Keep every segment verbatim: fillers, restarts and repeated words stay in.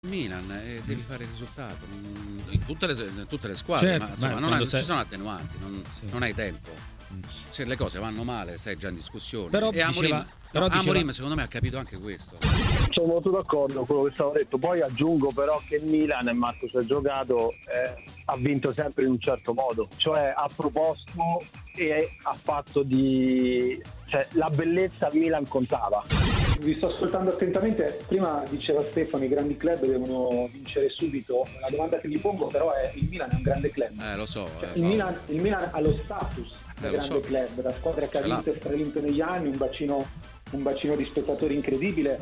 Milan e devi fare il risultato in tutte le, in tutte le squadre, certo, ma, insomma, ma non, hai, sei... ci sono attenuanti, non, sì. non hai tempo. Se le cose vanno male sei già in discussione. Però e Amorim, diceva, però no, diceva... Amorim secondo me ha capito anche questo. Sono molto d'accordo con quello che stavo detto, poi aggiungo però che il Milan, e Marco ci ha giocato, eh, ha vinto sempre in un certo modo, cioè ha proposto e ha fatto di... cioè la bellezza al Milan contava. Vi sto ascoltando attentamente, prima diceva Stefano i grandi club devono vincere subito, la domanda che gli pongo però è: il Milan è un grande club? Eh lo so. Cioè, eh, il, Milan, il Milan ha lo status da eh, grande so. club, da squadra che ha vinto e stravinto negli anni, un bacino, un bacino di spettatori incredibile.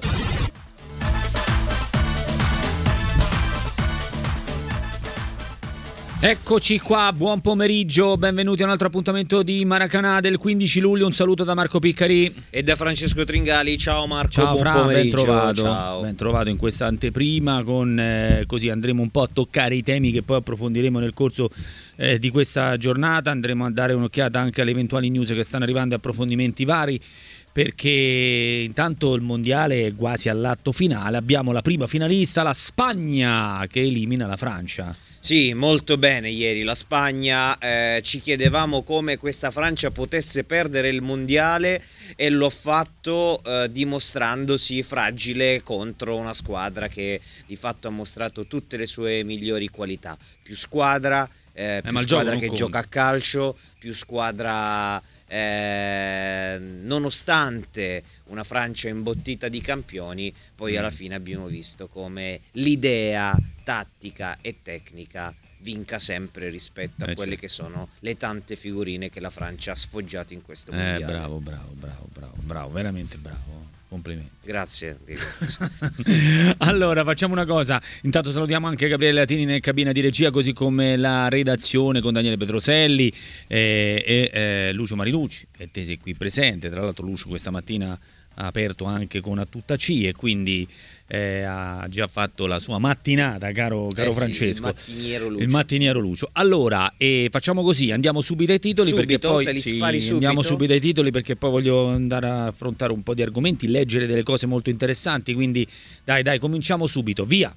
Eccoci qua, buon pomeriggio, benvenuti a un altro appuntamento di Maracanã del quindici luglio. Un saluto da Marco Piccari e da Francesco Tringali. Ciao Marco, ciao, buon Fra, pomeriggio. Ben trovato, Ciao. ben trovato in questa anteprima con eh, così andremo un po' a toccare i temi che poi approfondiremo nel corso eh, di questa giornata. Andremo a dare un'occhiata anche alle eventuali news che stanno arrivando, approfondimenti vari, perché intanto il mondiale è quasi all'atto finale. Abbiamo la prima finalista, la Spagna, che elimina la Francia. Sì, molto bene ieri la Spagna, eh, ci chiedevamo come questa Francia potesse perdere il mondiale e l'ho fatto eh, dimostrandosi fragile contro una squadra che di fatto ha mostrato tutte le sue migliori qualità. Più squadra, eh, più eh, squadra che gioca a calcio, più squadra... Eh, nonostante una Francia imbottita di campioni, poi alla fine abbiamo visto come l'idea tattica e tecnica vinca sempre rispetto a eh, quelle certo. che sono le tante figurine che la Francia ha sfoggiato in questo eh, mondiale. bravo, bravo, bravo, bravo, bravo, veramente bravo. Complimenti. Grazie, grazie. Allora facciamo una cosa, intanto salutiamo anche Gabriele Latini in cabina di regia, così come la redazione con Daniele Petroselli eh, e eh, Lucio Marilucci, e te sei qui presente. Tra l'altro Lucio questa mattina ha aperto anche con A Tutta C e quindi eh, ha già fatto la sua mattinata, caro, caro eh sì, Francesco. il mattiniero Lucio. Il mattiniero Lucio. Allora, eh, facciamo così, andiamo subito ai titoli, subito, perché poi te li sì, spari subito. andiamo subito ai titoli perché poi voglio andare a affrontare un po' di argomenti, leggere delle cose molto interessanti, quindi dai, dai, cominciamo subito, via.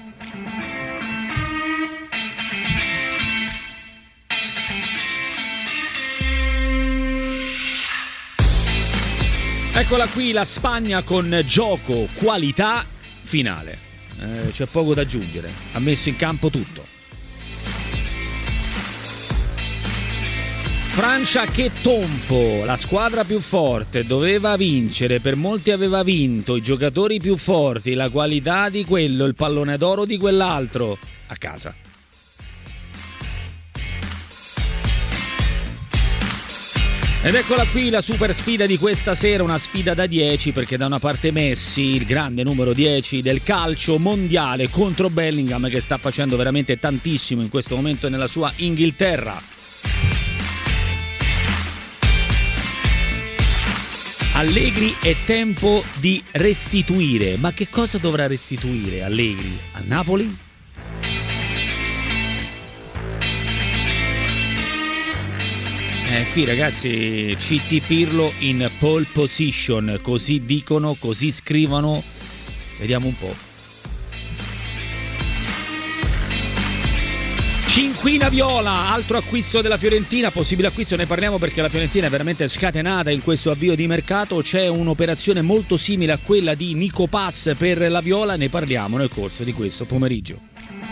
Eccola qui la Spagna con gioco, qualità, finale. Eh, c'è poco da aggiungere, ha messo in campo tutto. Francia che tonfo, la squadra più forte, doveva vincere, per molti aveva vinto, i giocatori più forti, la qualità di quello, il pallone d'oro di quell'altro, a casa. Ed eccola qui la super sfida di questa sera, una sfida da dieci, perché da una parte Messi, il grande numero dieci del calcio mondiale, contro Bellingham che sta facendo veramente tantissimo in questo momento nella sua Inghilterra. Allegri, è tempo di restituire. Ma che cosa dovrà restituire Allegri? A Napoli? Eh, qui ragazzi, C T Pirlo in pole position, così dicono, così scrivono, vediamo un po'. Cinquina Viola, altro acquisto della Fiorentina, possibile acquisto, ne parliamo perché la Fiorentina è veramente scatenata in questo avvio di mercato. C'è un'operazione molto simile a quella di Nico Pass per la Viola, ne parliamo nel corso di questo pomeriggio.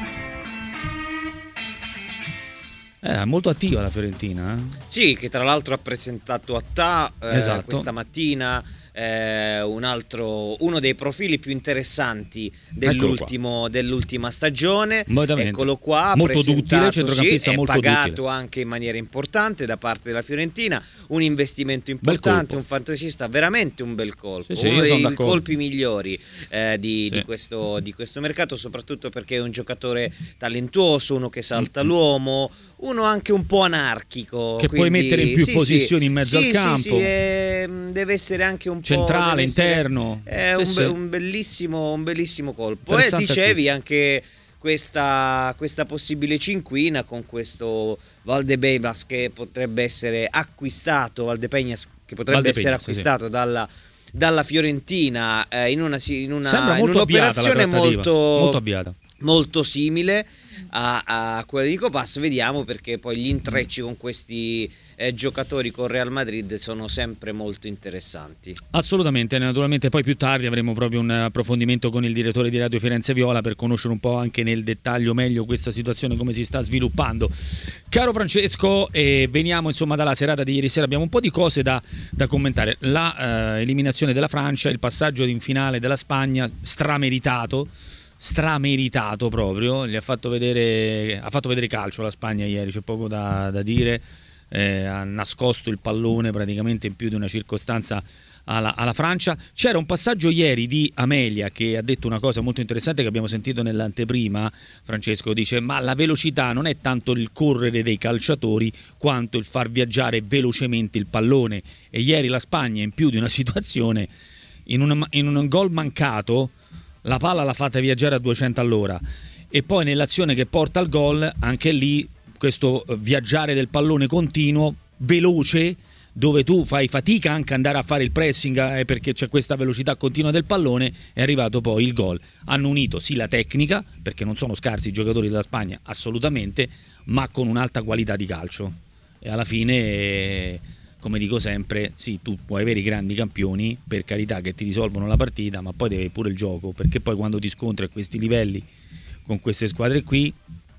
È molto attiva la Fiorentina, eh? Sì, che tra l'altro ha presentato a T A eh, esatto. questa mattina eh, un altro, uno dei profili più interessanti dell'ultimo, dell'ultima stagione. Eccolo qua, molto duttile, centrocampista sì, molto pagato duttile. Anche in maniera importante da parte della Fiorentina, un investimento importante, un fantasista, veramente un bel colpo, sì, sì, uno dei d'accordo. colpi migliori eh, di, sì. di, questo, di questo mercato, soprattutto perché è un giocatore talentuoso, uno che salta mm-hmm. l'uomo, uno anche un po' anarchico, che quindi, puoi mettere in più sì, posizioni sì, in mezzo sì, al campo, sì, sì, è, deve essere anche un centrale, po' centrale, interno, è sì, un, be- sì. un bellissimo un bellissimo colpo. E dicevi anche questa, questa possibile cinquina con questo Valdebebas che potrebbe essere acquistato, Valdepeñas che potrebbe Valdepeñas, essere acquistato sì. dalla dalla Fiorentina eh, in, una, in, una, Sembra in molto un'operazione molto, molto avviata. molto simile a, a quella di Copas. Vediamo, perché poi gli intrecci con questi eh, giocatori con Real Madrid sono sempre molto interessanti. Assolutamente, naturalmente poi più tardi avremo proprio un approfondimento con il direttore di Radio Firenze Viola per conoscere un po' anche nel dettaglio meglio questa situazione, come si sta sviluppando. Caro Francesco, eh, veniamo insomma dalla serata di ieri sera, abbiamo un po' di cose da, da commentare. La eh, eliminazione della Francia, il passaggio in finale della Spagna, strameritato, strameritato proprio, gli ha fatto vedere, ha fatto vedere calcio la Spagna ieri, c'è poco da, da dire. Eh, ha nascosto il pallone praticamente in più di una circostanza alla, alla Francia. C'era un passaggio ieri di Amelia che ha detto una cosa molto interessante che abbiamo sentito nell'anteprima. Francesco dice: ma la velocità non è tanto il correre dei calciatori quanto il far viaggiare velocemente il pallone, e ieri la Spagna in più di una situazione, in, una, in un gol mancato, la palla l'ha fatta viaggiare a duecento all'ora, e poi nell'azione che porta al gol anche lì questo viaggiare del pallone continuo, veloce, dove tu fai fatica anche andare a fare il pressing eh, perché c'è questa velocità continua del pallone. È arrivato poi il gol. Hanno unito sì la tecnica, perché non sono scarsi i giocatori della Spagna assolutamente, ma con un'alta qualità di calcio, e alla fine eh, come dico sempre, sì, tu puoi avere i grandi campioni, per carità, che ti risolvono la partita, ma poi devi pure il gioco, perché poi quando ti scontri a questi livelli con queste squadre qui,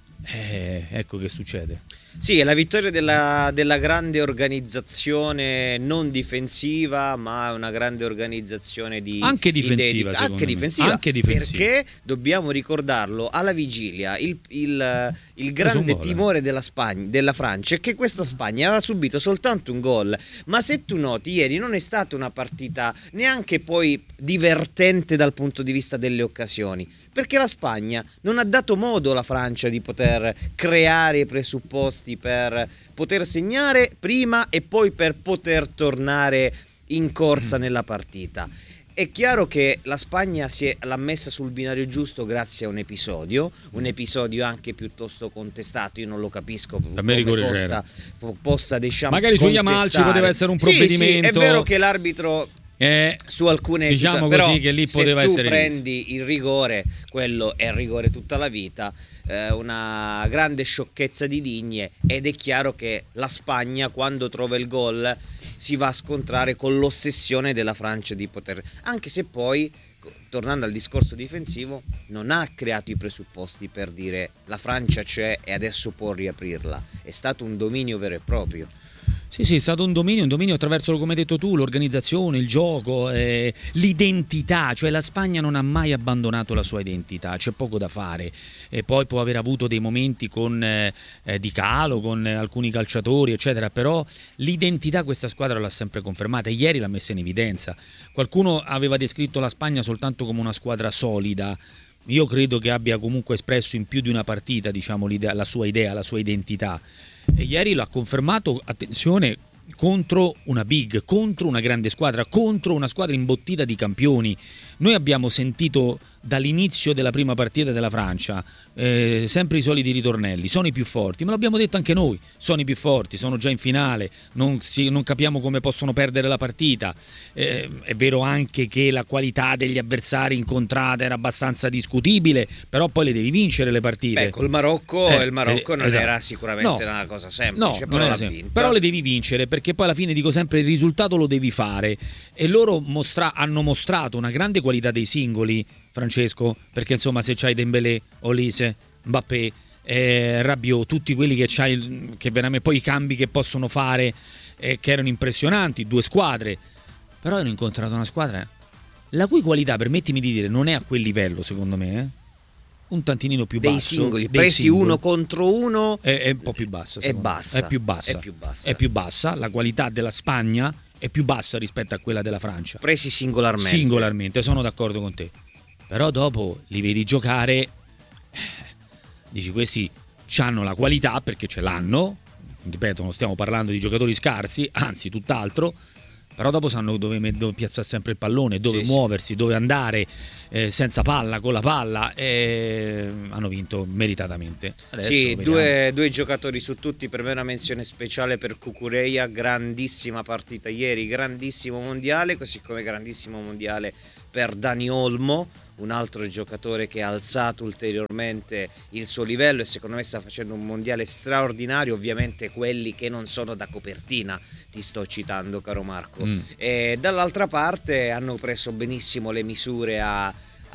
Eh, ecco che succede. Sì, è la vittoria della, della grande organizzazione non difensiva, ma una grande organizzazione di anche difensiva, di anche difensiva, anche difensiva, perché dobbiamo ricordarlo, alla vigilia il, il, il grande timore della Spagna, della Francia, è che questa Spagna aveva subito soltanto un gol. Ma se tu noti, ieri non è stata una partita neanche poi divertente dal punto di vista delle occasioni, perché la Spagna non ha dato modo alla Francia di poter creare i presupposti per poter segnare prima e poi per poter tornare in corsa mm. nella partita. È chiaro che la Spagna si è, l'ha messa sul binario giusto grazie a un episodio, un episodio anche piuttosto contestato. Io non lo capisco come possa, possa diciamo magari su Yamal ci poteva essere un provvedimento. Sì, sì, è vero che l'arbitro Eh, su alcune diciamo situazioni, però che lì poteva se tu essere prendi visto. il rigore, quello è il rigore tutta la vita, eh, una grande sciocchezza di Digne, ed è chiaro che la Spagna quando trova il gol si va a scontrare con l'ossessione della Francia di poter, anche se poi, tornando al discorso difensivo, non ha creato i presupposti per dire la Francia c'è e adesso può riaprirla. È stato un dominio vero e proprio. Sì, sì, è stato un dominio, un dominio attraverso, come hai detto tu, l'organizzazione, il gioco, eh, l'identità, cioè la Spagna non ha mai abbandonato la sua identità, c'è poco da fare, e poi può aver avuto dei momenti con, eh, di calo, con eh, alcuni calciatori, eccetera, però l'identità questa squadra l'ha sempre confermata, e ieri l'ha messa in evidenza. Qualcuno aveva descritto la Spagna soltanto come una squadra solida. Io credo che abbia comunque espresso in più di una partita, diciamo, l'idea, la sua idea, la sua identità. E ieri l'ha confermato, attenzione, contro una big, contro una grande squadra, contro una squadra imbottita di campioni. Noi abbiamo sentito dall'inizio della prima partita della Francia eh, sempre i soliti ritornelli: sono i più forti, ma l'abbiamo detto anche noi, sono i più forti, sono già in finale, non, si, non capiamo come possono perdere la partita. Eh, è vero anche che la qualità degli avversari incontrata era abbastanza discutibile, però poi le devi vincere le partite. Beh, col Marocco eh, il Marocco eh, non esatto. era sicuramente no, una cosa semplice, no, però, l'ha sem- vinta. però le devi vincere, perché poi alla fine dico sempre il risultato lo devi fare, e loro mostra- hanno mostrato una grande qualità dei singoli, Francesco, perché insomma se c'hai Dembélé, Olise, Mbappé, eh, Rabiot, tutti quelli che c'hai, che veramente poi i cambi che possono fare, eh, che erano impressionanti, due squadre, però hanno incontrato una squadra la cui qualità, permettimi di dire, non è a quel livello secondo me, eh? un tantinino più dei basso, singoli dei presi singoli. uno contro uno è, è un po' più bassa, è bassa, è più bassa, è più bassa, è più bassa. La qualità della Spagna è più bassa rispetto a quella della Francia, presi singolarmente. Singolarmente, sono d'accordo con te. Però dopo li vedi giocare, dici questi hanno la qualità perché ce l'hanno, ripeto, non stiamo parlando di giocatori scarsi, anzi tutt'altro, però dopo sanno dove, dove piazzare sempre il pallone, dove sì, muoversi, sì. dove andare, eh, senza palla, con la palla, e hanno vinto meritatamente. Adesso sì, vediamo. due, due giocatori su tutti, per me una menzione speciale per Cucurella, grandissima partita ieri, grandissimo mondiale, così come grandissimo mondiale per Dani Olmo, un altro giocatore che ha alzato ulteriormente il suo livello e secondo me sta facendo un mondiale straordinario. Ovviamente quelli che non sono da copertina ti sto citando, caro Marco. Mm. E dall'altra parte hanno preso benissimo le misure a,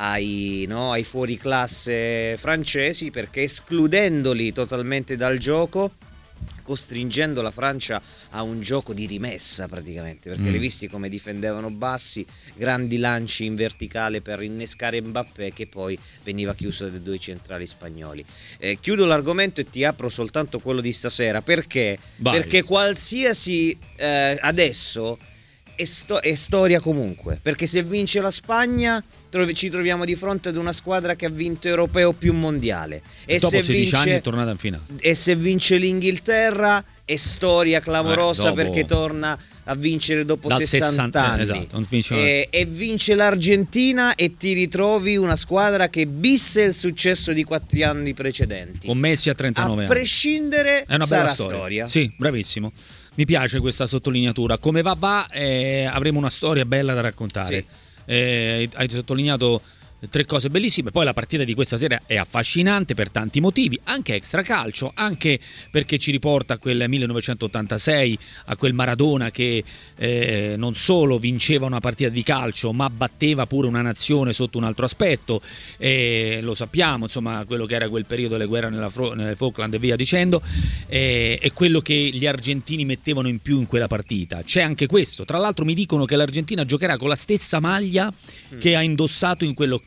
ai, no, ai fuoriclasse francesi, perché escludendoli totalmente dal gioco, costringendo la Francia a un gioco di rimessa praticamente, perché mm. l'hai visti come difendevano bassi, grandi lanci in verticale per innescare Mbappé, che poi veniva chiuso dai due centrali spagnoli. Eh, chiudo l'argomento e ti apro soltanto quello di stasera, perché Vai. perché qualsiasi eh, adesso è, sto- è storia comunque, perché se vince la Spagna trovi- ci troviamo di fronte ad una squadra che ha vinto europeo più mondiale, e dopo se sedici vince, anni è tornata in finale, e se vince l'Inghilterra è storia clamorosa, eh, dopo... perché torna a vincere dopo Dal sessanta, sessanta anni, esatto, non vince e, e vince l'Argentina e ti ritrovi una squadra che bisse il successo di quattro anni precedenti, con Messi a trentanove a anni. prescindere È una sarà bella storia. storia. Sì, bravissimo. Mi piace questa sottolineatura. Come va va, eh, avremo una storia bella da raccontare. Sì. Eh, hai sottolineato tre cose bellissime. Poi la partita di questa sera è affascinante per tanti motivi, anche extracalcio, anche perché ci riporta a quel millenovecentottantasei, a quel Maradona che eh, non solo vinceva una partita di calcio, ma batteva pure una nazione sotto un altro aspetto, e lo sappiamo, insomma, quello che era quel periodo, le guerre nella Fro- nelle Falkland e via dicendo, e, e quello che gli argentini mettevano in più in quella partita. C'è anche questo. Tra l'altro mi dicono che l'Argentina giocherà con la stessa maglia mm. che ha indossato in quell'occasione.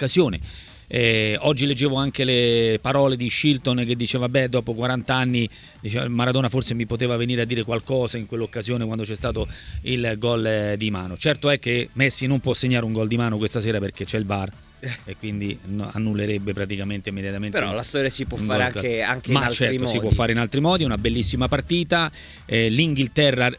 Eh, oggi leggevo anche le parole di Shilton che diceva: beh, dopo quaranta anni diceva, Maradona forse mi poteva venire a dire qualcosa in quell'occasione quando c'è stato il gol di mano. Certo è che Messi non può segnare un gol di mano questa sera perché c'è il V A R e quindi no, annullerebbe praticamente immediatamente. Però la storia si può fare anche, anche Ma in altri certo, modi. si può fare in altri modi. Una bellissima partita. eh, l'Inghilterra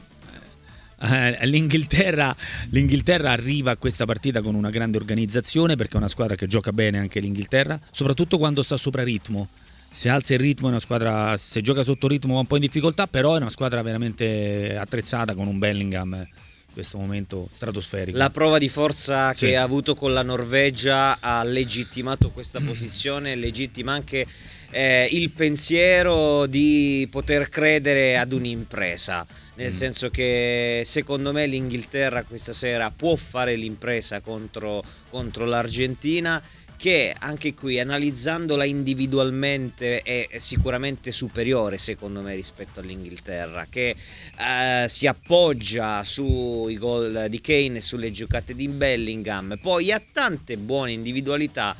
Uh, L'Inghilterra, l'Inghilterra arriva a questa partita con una grande organizzazione, perché è una squadra che gioca bene anche l'Inghilterra, soprattutto quando sta sopra ritmo. Se alza il ritmo è una squadra, se gioca sotto ritmo va un po' in difficoltà, però è una squadra veramente attrezzata, con un Bellingham in questo momento stratosferico. La prova di forza sì. che ha avuto con la Norvegia ha legittimato questa posizione, legittima anche eh, il pensiero di poter credere ad un'impresa, nel mm. senso che secondo me l'Inghilterra questa sera può fare l'impresa contro, contro l'Argentina, che anche qui, analizzandola individualmente, è sicuramente superiore secondo me rispetto all'Inghilterra, che eh, si appoggia sui gol di Kane e sulle giocate di Bellingham, poi ha tante buone individualità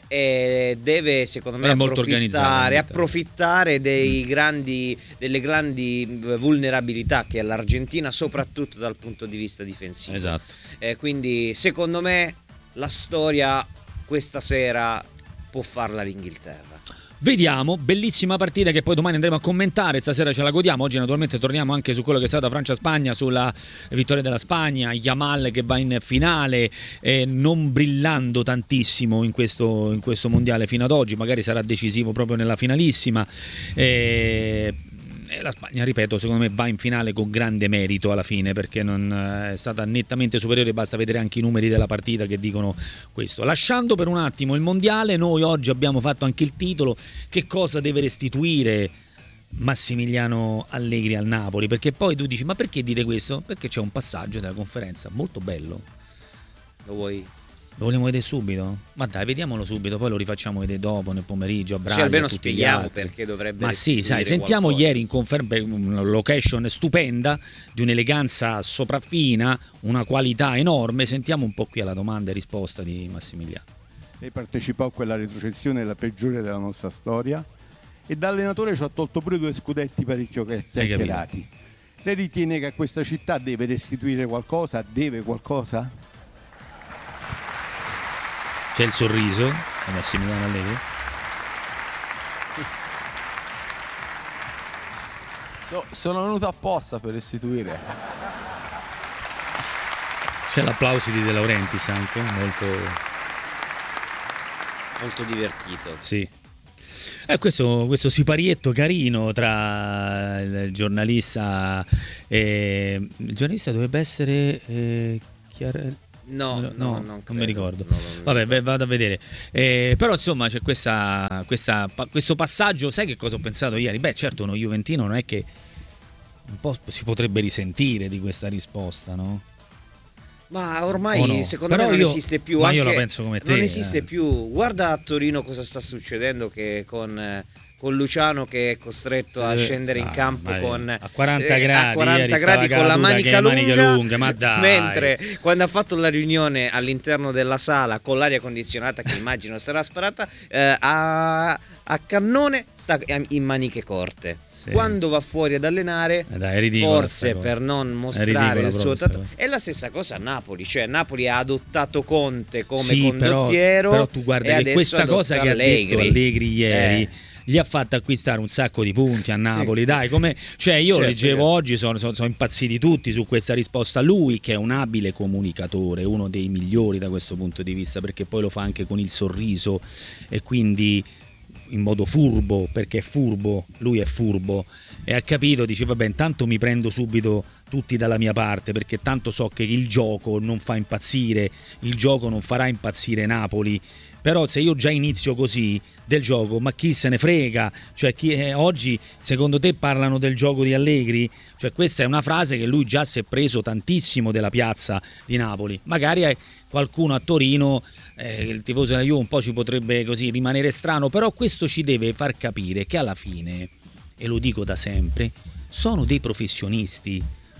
e deve secondo me approfittare, approfittare dei grandi, delle grandi vulnerabilità che ha l'Argentina, soprattutto dal punto di vista difensivo. Esatto. Eh, quindi secondo me la storia questa sera può farla l'Inghilterra. Vediamo, bellissima partita che poi domani andremo a commentare, stasera ce la godiamo. Oggi naturalmente torniamo anche su quello che è stata Francia-Spagna, sulla vittoria della Spagna, Yamal che va in finale, eh, non brillando tantissimo in questo, in questo mondiale fino ad oggi, magari sarà decisivo proprio nella finalissima. Eh, La Spagna, ripeto, secondo me va in finale con grande merito alla fine, perché non è stata nettamente superiore, basta vedere anche i numeri della partita che dicono questo. Lasciando per un attimo il mondiale, noi oggi abbiamo fatto anche il titolo: che cosa deve restituire Massimiliano Allegri al Napoli? Perché poi tu dici: ma perché dite questo? Perché c'è un passaggio della conferenza molto bello. Lo vuoi? Lo vogliamo vedere subito? Ma dai, vediamolo subito, poi lo rifacciamo vedere dopo nel pomeriggio a Braga. Sì, almeno spieghiamo perché dovrebbe. Ma sì, sai, sentiamo qualcosa. Ieri in conferenza una location stupenda, di un'eleganza sopraffina, una qualità enorme. Sentiamo un po' qui alla domanda e risposta di Massimiliano. Lei partecipò a quella retrocessione, la peggiore della nostra storia, e da allenatore ci ha tolto pure due scudetti parecchio chiacchierati. Lei ritiene che a questa città deve restituire qualcosa? Deve qualcosa? C'è il sorriso a Massimiliano Allegri. So, sono venuto apposta per restituire. C'è l'applauso di De Laurentiis anche, molto molto divertito. Sì. Eh, questo, questo siparietto carino tra il giornalista e il giornalista dovrebbe essere eh, Chiar... No, no, no, non, non mi ricordo. No, non Vabbè, ricordo. beh, vado a vedere. Eh, però insomma c'è questa, questa, questo passaggio. Sai che cosa ho pensato ieri? Beh, certo, uno juventino non è che un po' si potrebbe risentire di questa risposta, no? Ma ormai Oh no. secondo Però me non io- esiste più. ma Anche, io la penso come te, non esiste eh. più. Guarda a Torino cosa sta succedendo che con, eh, con Luciano che è costretto a Eh, scendere in ah, campo ma è- con a quaranta eh, gradi, a quaranta ieri gradi stava con la caduta che manica le maniche lunga, lunghe, ma dai. mentre quando ha fatto la riunione all'interno della sala con l'aria condizionata che immagino sarà sparata eh, a, a cannone sta in maniche corte. Sì. Quando va fuori ad allenare, Eh dai, è ridicola forse sta cosa. per non È mostrare ridicola il suo proprio sta tatto. cosa. È la stessa cosa a Napoli, cioè Napoli ha adottato Conte come Sì, condottiero. però, però tu guarda e che adesso questa adotta cosa che ha detto Allegri. Allegri ieri Eh. gli ha fatto acquistare un sacco di punti a Napoli, dai, come, cioè io Certo, leggevo certo. oggi, sono, sono, sono impazziti tutti su questa risposta. Lui che è un abile comunicatore, uno dei migliori da questo punto di vista, perché poi lo fa anche con il sorriso e quindi in modo furbo, perché è furbo, lui è furbo, e ha capito, dice vabbè, intanto mi prendo subito tutti dalla mia parte, perché tanto so che il gioco non fa impazzire, il gioco non farà impazzire Napoli, però se io già inizio così del gioco, ma chi se ne frega? Cioè chi è, oggi secondo te parlano del gioco di Allegri? Cioè questa è una frase che lui già si è preso tantissimo della piazza di Napoli. Magari è qualcuno a Torino, eh, il tifoso della Juve un po' ci potrebbe così rimanere strano, però questo ci deve far capire che alla fine, e lo dico da sempre, sono dei professionisti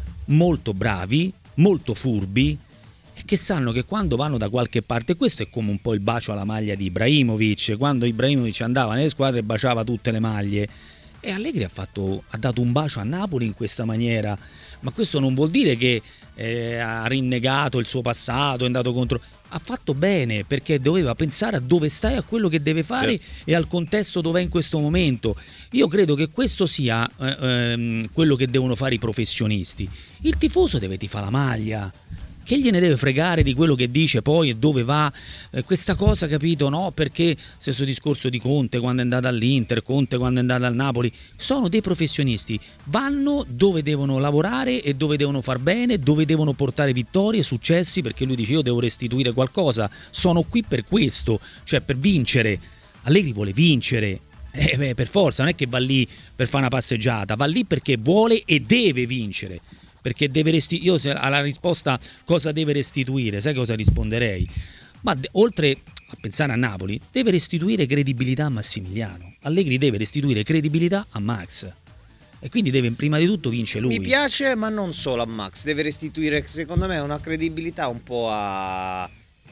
molto bravi, molto furbi, e che sanno che quando vanno da qualche parte, questo è come un po' il bacio alla maglia di Ibrahimovic, quando Ibrahimovic andava nelle squadre baciava tutte le maglie, e Allegri ha, fatto, ha dato un bacio a Napoli in questa maniera, ma questo non vuol dire che eh, ha rinnegato il suo passato, è andato contro, ha fatto bene perché doveva pensare a dove sta e a quello che deve fare, certo, e al contesto dove è in questo momento. Io credo che questo sia eh, ehm, quello che devono fare i professionisti. Il tifoso deve tifare la maglia, che gliene deve fregare di quello che dice poi e dove va, eh, questa cosa, capito, no? Perché stesso discorso di Conte quando è andato all'Inter, Conte quando è andato al Napoli, sono dei professionisti, vanno dove devono lavorare e dove devono far bene, dove devono portare vittorie, successi, perché lui dice io devo restituire qualcosa, sono qui per questo, cioè per vincere. Allegri vuole vincere, eh, beh, per forza, non è che va lì per fare una passeggiata, va lì perché vuole e deve vincere. Perché deve restituire, io se alla risposta cosa deve restituire, sai cosa risponderei? Ma de- oltre a pensare a Napoli, deve restituire credibilità a Massimiliano. Allegri deve restituire credibilità a Max. E quindi deve prima di tutto vincere lui. Mi piace, ma non solo a Max, deve restituire secondo me una credibilità un po' a,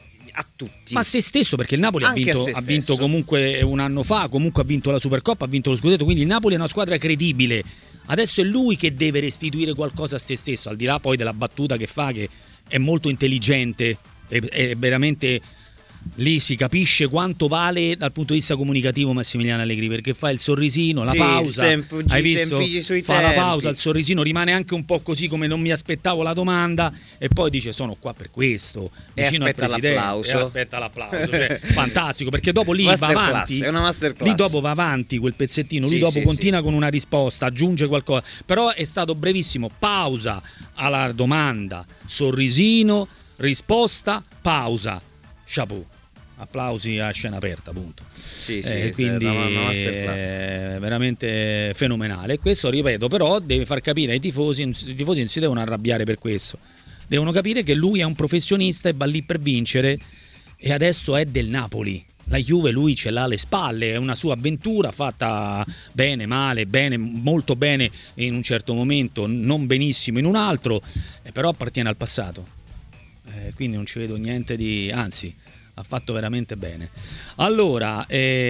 a tutti. Ma a se stesso, perché il Napoli ha Anche a vinto, se ha vinto stesso. comunque un anno fa, comunque ha vinto la Supercoppa, ha vinto lo scudetto, quindi il Napoli è una squadra credibile. Adesso è lui che deve restituire qualcosa a se stesso, al di là poi della battuta che fa, che è molto intelligente, è, è veramente, lì si capisce quanto vale dal punto di vista comunicativo Massimiliano Allegri, perché fa il sorrisino, la Sì, pausa, il tempo- hai i visto? tempi sui Fa la tempi. pausa, il sorrisino, rimane anche un po' così come non mi aspettavo la domanda, e poi dice sono qua per questo, E vicino al aspetta presidente, l'applauso. e aspetta l'applauso, cioè, fantastico, perché dopo lì va Masterclass, avanti, è una masterclass. lì dopo va avanti quel pezzettino, lui Sì, dopo sì, continua sì. con una risposta, aggiunge qualcosa, però è stato brevissimo, pausa alla domanda, sorrisino, risposta, pausa, chapeau, applausi a scena aperta, appunto. Sì, sì, Eh, è quindi una, una masterclass. è veramente fenomenale. Questo, ripeto, però deve far capire ai tifosi, i tifosi non si devono arrabbiare per questo, devono capire che lui è un professionista e va lì per vincere, e adesso è del Napoli. La Juve lui ce l'ha alle spalle, è una sua avventura fatta bene, male, bene, molto bene in un certo momento, non benissimo in un altro, eh, però appartiene al passato, eh, quindi non ci vedo niente di, anzi ha fatto veramente bene. Allora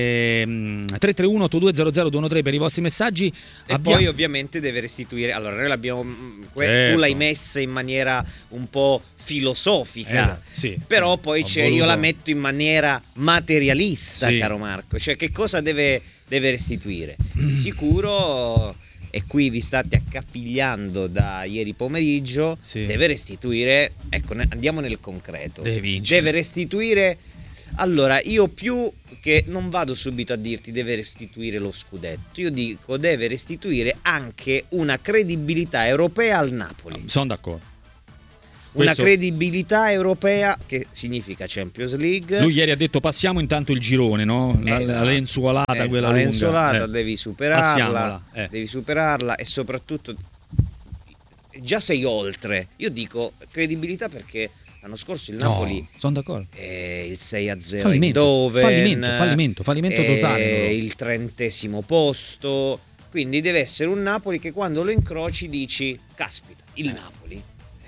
ehm, tre tre uno otto due zero zero due uno tre per i vostri messaggi. E Abbiamo- poi ovviamente deve restituire. Allora noi l'abbiamo mm, que- Certo. tu l'hai messa in maniera un po' filosofica, Esatto, sì. però poi Ho c'è, voluto- io la metto in maniera materialista, Sì. caro Marco. Cioè che cosa deve, deve restituire? Di sicuro e qui vi state accapigliando da ieri pomeriggio, sì. deve restituire, ecco, andiamo nel concreto, deve vincere, deve restituire. Allora, io più che non vado subito a dirti deve restituire lo scudetto, io dico deve restituire anche una credibilità europea al Napoli. Sono d'accordo. Una Questo... credibilità europea che significa Champions League. Lui ieri ha detto passiamo intanto il girone, no? La, esatto. la lenzuolata, eh, quella la lunga. lenzuolata eh. devi superarla, eh. devi superarla e soprattutto già sei oltre. Io dico credibilità perché l'anno scorso il Napoli no, sono d'accordo. È il sei a zero fallimento, in Doven, fallimento, fallimento, fallimento totale. È il trentesimo posto, quindi deve essere un Napoli che quando lo incroci dici caspita, il eh. Napoli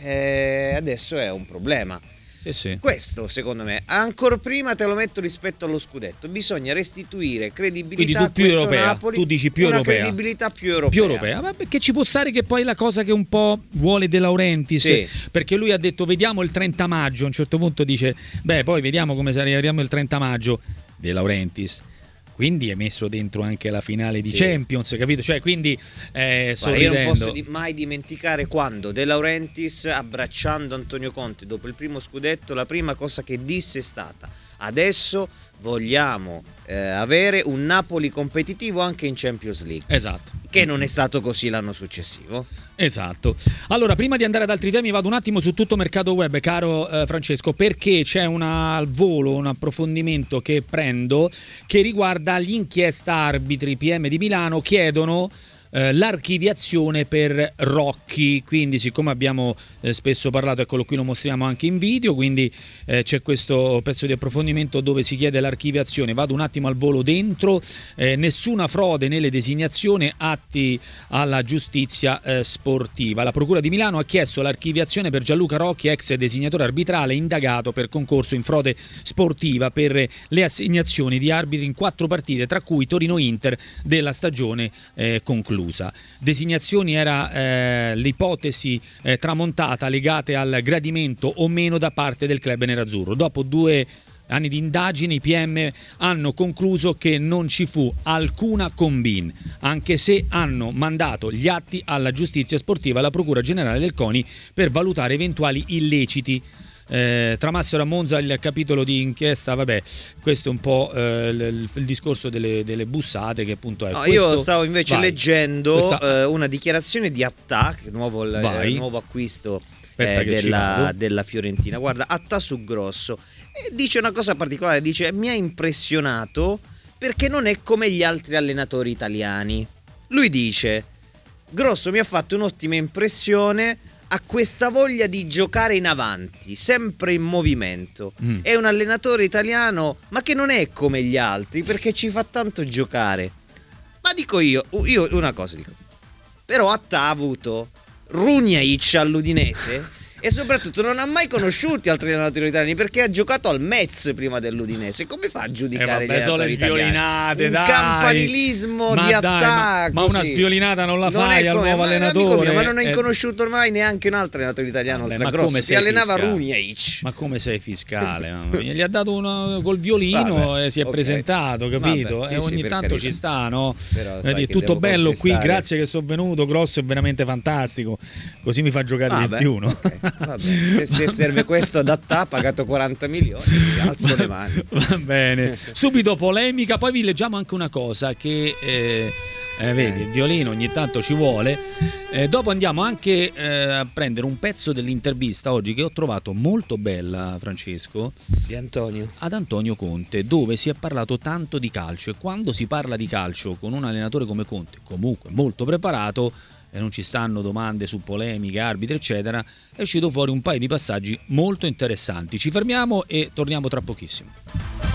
eh, adesso è un problema. Sì, sì. Questo secondo me ancora prima te lo metto rispetto allo scudetto, bisogna restituire credibilità tu a più questo europea, Napoli, tu dici più una europea, credibilità più europea, più europea. Ma perché ci può stare che poi la cosa che un po' vuole De Laurentiis, sì. perché lui ha detto vediamo il trenta maggio, a un certo punto dice beh poi vediamo come se arriviamo il trenta maggio. De Laurentiis quindi è messo dentro anche la finale di sì. Champions, capito? Cioè, quindi eh, Guarda, io non posso di- mai dimenticare quando De Laurentiis, abbracciando Antonio Conte dopo il primo scudetto, la prima cosa che disse è stata: adesso vogliamo eh, avere un Napoli competitivo anche in Champions League. Esatto. Che non è stato così l'anno successivo. Esatto. Allora, prima di andare ad altri temi, vado un attimo su tutto mercato web, caro eh, Francesco, perché c'è una, al volo un approfondimento che prendo che riguarda l'inchiesta arbitri. I P M di Milano chiedono eh, l'archiviazione per Rocchi, quindi siccome abbiamo eh, spesso parlato, eccolo qui, lo mostriamo anche in video, quindi eh, c'è questo pezzo di approfondimento dove si chiede l'archiviazione. Vado un attimo al volo dentro, eh, nessuna frode nelle designazioni, atti alla giustizia eh, sportiva. La Procura di Milano ha chiesto l'archiviazione per Gianluca Rocchi, ex designatore arbitrale indagato per concorso in frode sportiva per le assegnazioni di arbitri in quattro partite, tra cui Torino-Inter della stagione eh, conclusa. Designazioni era eh, l'ipotesi eh, tramontata legate al gradimento o meno da parte del club nerazzurro. Dopo due anni di indagini i P M hanno concluso che non ci fu alcuna combin, anche se hanno mandato gli atti alla giustizia sportiva e alla Procura Generale del CONI per valutare eventuali illeciti. Eh, tramassero a Monza il capitolo di inchiesta, vabbè, questo è un po' eh, il, il discorso delle, delle bussate che appunto è no, questo... io stavo invece Vai. leggendo Questa... eh, una dichiarazione di Attà, nuovo, il, nuovo acquisto eh, della, della Fiorentina. Guarda, Attà su Grosso e dice una cosa particolare, dice: mi ha impressionato perché non è come gli altri allenatori italiani. Lui dice: Grosso mi ha fatto un'ottima impressione, ha questa voglia di giocare in avanti, sempre in movimento. Mm. È un allenatore italiano, ma che non è come gli altri, perché ci fa tanto giocare. Ma dico io, io una cosa dico. Però Attà ha avuto Runjaic all'Udinese e soprattutto non ha mai conosciuto altri allenatori italiani, perché ha giocato al Metz prima dell'Udinese. Come fa a giudicare eh vabbè, gli allenatori sviolinate, italiani? Un dai. campanilismo ma di dai, Attà, ma, ma una sviolinata non la non fai al come, nuovo ma, allenatore mio, ma non hai eh, conosciuto ormai neanche un altro allenatore italiano vabbè, oltre ma Grosso, come si sei allenava fiscale? Runjaic. Ma come sei fiscale? Mamma mia. Gli ha dato uno col violino Vabbè, e si è okay. presentato, capito? Vabbè, sì, e ogni sì, tanto carità. ci sta, no? Però, sai, è tutto bello qui, contestare. grazie che sono venuto, Grosso è veramente fantastico, così mi fa giocare Vabbè, di più, no? Okay, vabbè. Se, se serve questo ad Attà, ha pagato quaranta milioni, alzo le mani. Va bene, subito polemica, poi vi leggiamo anche una cosa che eh, eh, vedi, il violino ogni tanto ci vuole. Eh, dopo andiamo anche eh, a prendere un pezzo dell'intervista oggi che ho trovato molto bella, Francesco, Di Antonio. ad Antonio Conte, dove si è parlato tanto di calcio, e quando si parla di calcio con un allenatore come Conte, comunque molto preparato, e non ci stanno domande su polemiche, arbitri eccetera, è uscito fuori un paio di passaggi molto interessanti. Ci fermiamo e torniamo tra pochissimo.